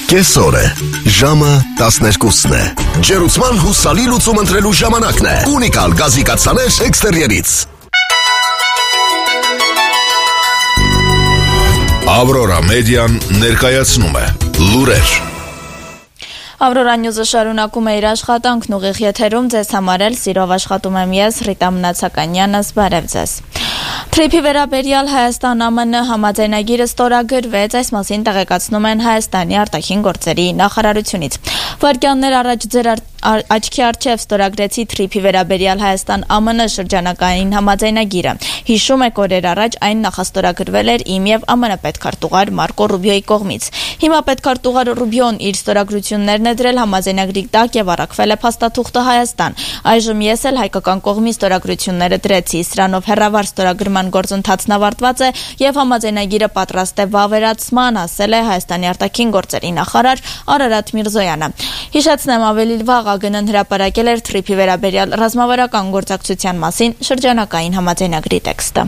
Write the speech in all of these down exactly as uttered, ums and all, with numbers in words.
Կեսօր է, ժամը տասներկուսն է, ջերուցման հուսալի լուծում ընտրելու ժամանակն է, ունիկալ գազի կաթսաներ էքստերիերից։ Ավրորա մեդիան ներկայացնում է լուրեր։ Ավրորա նյուզը շարունակում է իր աշխատանքն ուղիղ եթերում ձեզ համար էլ սիրով աշխատում եմ ես Ռիտա Մնացականյանս, բարև ձեզ։ Թրիփի վերաբերյալ Հայաստան-ԱՄՆ համաձայնագիրը ստորագրվեց, այս մասին տեղեկացնում են Հայաստանի արտաքին գործերի նախարարությունից։ Վայրկյաններ առաջ ձեր աչքի առջև ստորագրեցի Թրիփի վերաբերյալ Հայաստան-ԱՄՆ շրջանակային համաձայնագիրը։ Հիշում եք, օրեր առաջ այն նախաստորագրվել էր իմ եւ ԱՄՆ պետքարտուղար Մարկո Ռուբիոյի կողմից։ Հիմա պետքարտուղար Ռուբիոն իր ստորագրություններն է դրել համաձայնագրի տակ եւ առաքվել է փաստաթուղթը Հայաստան։ Այժմ ես էլ հայկական կողմի ստորագրությունները դրեցի, սրանով հեռավար ստորագրման գործընթացն ավարտված է եւ համաձայնագիրը պատրաստ է վավերացման, ասել է Հայաստանի արտաքին գործերի նախարար Արարատ Միրզոյանը։ Հիշեցնեմ, ավելի վաղ ԱԳՆ-ն հրապարակել էր Թրիփի վերաբերյալ ռազմավարական գործակցության մասին շրջանակային համաձայնագրի տեքստը։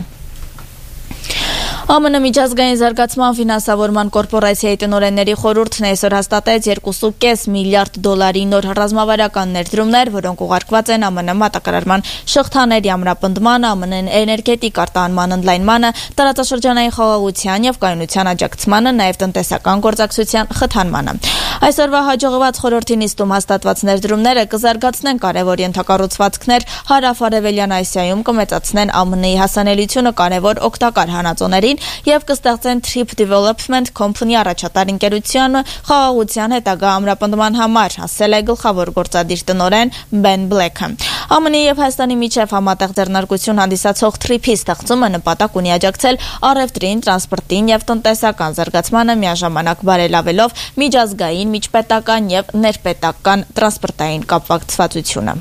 ԱՄՆ միջազգային զարգացման ֆինանսավորման կորպորացիայի տնօրենների խորհուրդն այսօր հաստատեց երկու կoma պենս միլիարդ դոլարի նոր ռազմավարական ներդրումներ, որոնք ուղարկված են ԱՄՆ մատակարարման շղթաների ամրապնդմանը, ԱՄՆ էներգետիկ արտահանման ընդլայնմանը, տարածաշրջանային խաղաղության եւ կայունության աջակցմանը, նաեւ տնտեսական գործակցության խթանմանը։ Այսօրվա հաջողված խորհրդի նիստում հաստատված ներդրումները կզարգացնեն կարևոր ենթակառուցվածքներ հարավ-արևելյան Ասիայում, կմեծացնեն ԱՄՆ-ի հասանելիությունը կարևոր օգտակար հանածոներին եւ կստեղծեն Trip Development Company առաջատար ընկերությունը խաղաղության հետագա ամրապնդման համար, ասել է գլխավոր գործադիր տնօրեն Բեն Բլեքը։ ԱՄՆ-ի եւ Հայաստանի միջև համատեղ ձեռնարկություն հանդիսացող Trip-ի ստեղծումը նպատակ ունի աջակցել առևտրին, տրանսպորտին եւ տնտեսական զարգացմանը միաժամանակ բարելավելով միջազգային, միջպետական եւ ներպետական տրանսպորտային կապակցվածությունը։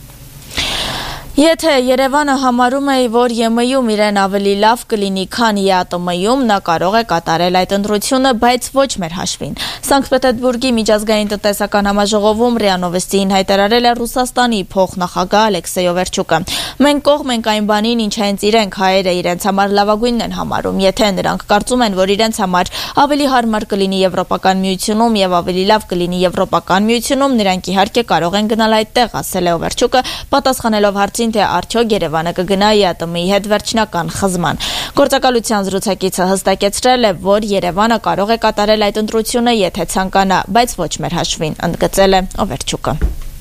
Եթե Երևանը համարում է, որ ԵՄ-ում իրեն ավելի լավ կլինի, քան ԵԱՏՄ-ում, նա կարող է կատարել այդ ընտրությունը, բայց ոչ մեր հաշվին։ Սանկտ Պետերբուրգի միջազգային տնտեսական համաժողովում ՌԻԱ Նովոստիին հայտարարել է Ռուսաստանի փոխնախագահ Ալեքսեյ Օվերչուկը։ Մենք կողմ ենք այն բանին, ինչ հենց իրենք հայերը իրենց համար լավագույնն են համարում։ Եթե նրանք կարծում են, որ իրենց համար ավելի հարմար կլինի Եվրոպական միությունում եւ ավելի լավ կլինի Եվրոպական միությունում, նրանք իհարկե կարող են գնալ այդտեղ, ասել է Օվերչուկը, պատասխանելով հարցին, թե արդյոք Երևանը կգնա ԵԱՏՄ-ի հետ վերջնական խզման։ Գործակալության զրուցակիցը հստակեցրել է, որ Երևանը կարող է կատարել այդ ընտրությունը, եթե ցանկանա, բայց ոչ մեր հաշվին, ընդգծել է Օվերչուկը։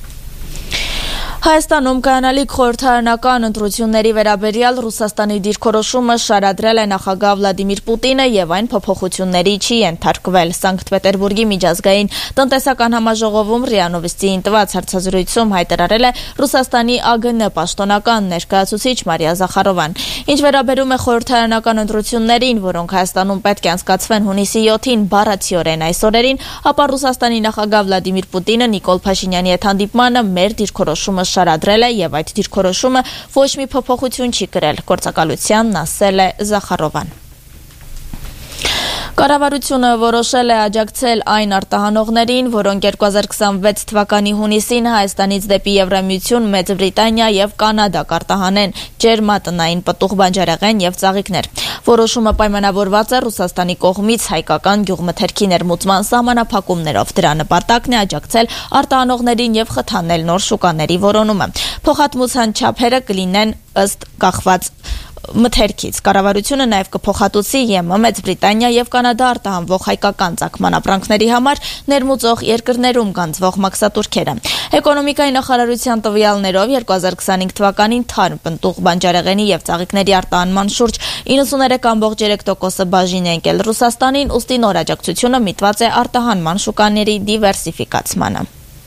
Հայաստանում կայանալիք խորհրդարանական ընտրությունների վերաբերյալ Ռուսաստանի դիրքորոշումը շարադրել է նախագահ Վլադիմիր Պուտինը եւ այն փոփոխությունների չի ենթարկվել։ Սանկտ Պետերբուրգի միջազգային տնտեսական համաժողովում ՌԻԱ Նովոստիին տված հարցազրույցում հայտարարել է Ռուսաստանի ԱԳՆ պաշտոնական ներկայացուցիչ Մարիա Զախարովան։ Ինչ վերաբերում է խորհրդարանական ընտրություններին, որոնք Հայաստանում պետք է անցկացվեն հունիսի յոթին բառացիորեն այս օրերին, ապա Ռուսաստանի նախագահ Վլադիմիր Պուտինը Նիկոլ Փաշինյանի հետ հանդիպմանը մեր դիրքորոշումը շարադրել է եւ այդ դիրքորոշումը ոչ մի փոփոխություն չի կրել, գործակալությանն ասել է Զախարովան։ Կառավարությունը որոշել է աջակցել այն արտահանողներին, որոնք երկու հազար քսանվեց թվականի հունիսին Հայաստանից դեպի Եվրամիություն, Մեծ Բրիտանիա եւ Կանադա կարտահանեն ջերմատնային պտուղ բանջարեղեն եւ ծաղիկներ։ Որոշումը պայմանավորված է Ռուսաստանի կողմից հայկական գյուղմթերքի ներմուծման սահմանափակումներով։ Դրա նպատակն է աջակցել արտահանողներին եւ խթանել նոր շուկաների որոնումը։ Փոխհատմության չափերը կլինեն ըստ կախված մթերքից։ Կառավարությունը նաև կփոխհատուցի ԵՄ, Մեծ Բրիտանիա եւ Կանադա արտահանվող հայկական ծագման ապրանքների համար ներմուծող երկրներում գանձվող մաքսատուրքերը։ Էկոնոմիկայի նախարարության տվյալներով երկու հազար քսանհինգ թվականին թարմ պտուղ բանջարեղենի եւ ծաղիկների արտահանման շուրջ իննսուներեք կoma երեք տոկոսը բաժին է ընկել Ռուսաստանին, ուստի նոր աջակցությունը միտված է արտահանման շուկաների դիվերսիֆիկացմանը։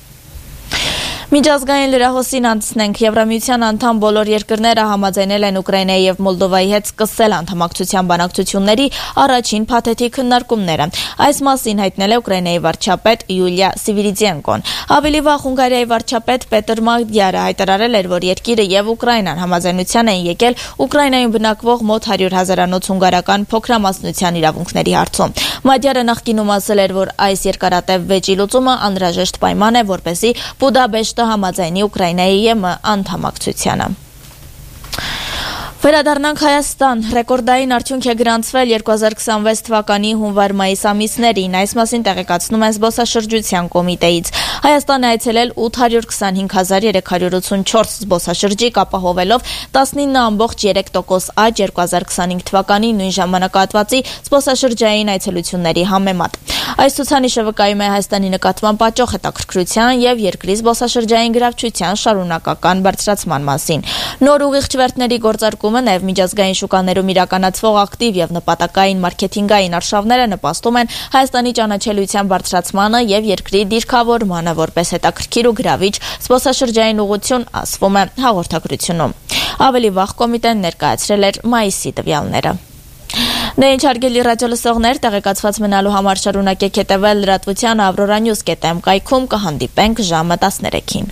Միջազգային լրահոսին անցնենք։ Եվրամիության անդամ բոլոր երկրները համաձայնել են Ուկրաինայի եւ Մոլդովայի հետ սկսել անդամակցության բանակցությունների առաջին փաթեթի քննարկումները։ Այս մասին հայտնել է Ուկրաինայի վարչապետ Յուլիա Սիվիրիդզենկոն։ Ավելի վաղ Հունգարիայի վարչապետ Պետր Մադյարը հայտարարել էր, որ երկիրը եւ Ուկրաինան համաձայնության են եկել Ուկրաինայում բնակվող մոտ հարյուր հազարանոց հունգարական փոքրամասնության իրավունքների հարցում։ Մադյարը նախկինում ասել էր, որ այս երկարատև վեճի լուծումը անհրաժեշտ պայման է, որպեսզի Բուդապեշտը համաձայնի Ուկրաինայի ԵՄ անդամակցությանը։ Վերադառնանք Հայաստան, ռեկորդային արդյունք է գրանցվել երկու հազար քսանվեց թվականի հունվար-մայիս ամիսներին, այս մասին տեղեկացնում են զբոսաշրջության կոմիտեից։ Հայաստան է այցելել ութ հարյուր քսանհինգ հազար երեք հարյուր ութսունչորս զբոսաշրջիկ, ապահովելով տասնինը ամբողջ երեք տոկոս աճ երկու հազար քսանհինգ թվականի նույն ժամանակահատվածի զբոսաշրջային այցելությունների համեմատ։ Այս ցուցանիշը վկայում է Հայաստանի նկատմամբ աճող հետաքրքրության եւ երկրի զբոսաշրջային գրավչության շարունակական բարձրացման մասին։ Նոր ուղիղ չվերթների գործարկումը նաև միջազգային շուկաներում իրականացվող ակտիվ եւ նպատակային մարքեթինգային արշավները նպաստում են Հայաստանի ճանաչելիության բարձրացմանը եւ երկրի դիրքավորմանը որպես հետաքրքիր ու գրավիչ զբոսաշրջային ուղղություն, ասվում է հաղորդագրությունում։ Ավելի վաղ կոմիտեն ներկայացրել էր մայիսի տվյալները։ Դե ինչ հարգելի ռադիոլսողներ, տեղեկացված մնալու համար շարունակեք հետևել լրատվության Aurora News կետ em կայքում, կհանդիպենք ժամը տասներեքին։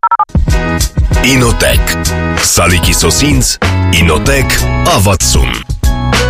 Ինոտեք Սալիկի սոսինց Ինոտեք ավացում